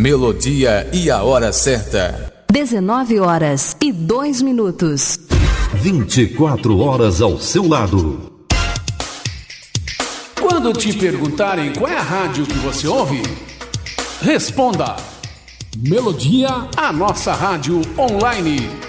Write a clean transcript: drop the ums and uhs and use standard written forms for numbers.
Melodia e a hora certa. 19h02. 24 horas ao seu lado. Quando te perguntarem qual é a rádio que você ouve, responda: Melodia, a nossa rádio online.